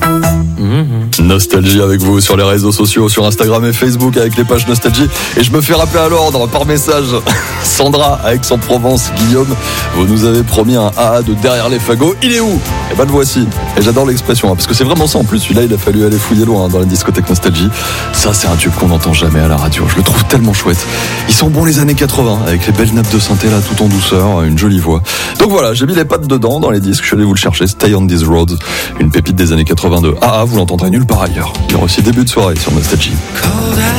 Nostalgie avec vous sur les réseaux sociaux, sur Instagram et Facebook avec les pages Nostalgie. Et je me fais rappeler à l'ordre par message. Sandra à Aix-en-Provence, Guillaume, vous nous avez promis un AA de derrière les fagots. Il est où? Et ben le voici. Et j'adore l'expression, parce que c'est vraiment ça en plus. Celui-là, il a fallu aller fouiller loin dans la discothèque Nostalgie. Ça, c'est un tube qu'on n'entend jamais à la radio. Je le trouve tellement chouette. Ils sont bons les années 80, avec les belles nappes de synthé là, tout en douceur, une jolie voix. Donc voilà, j'ai mis les pattes dedans dans les disques. Je suis allé vous le chercher. Stay on These Roads, une pépite des années 82. AA, vous l'entendrez nulle part ailleurs. Il y aura aussi début de soirée sur Nostalgie.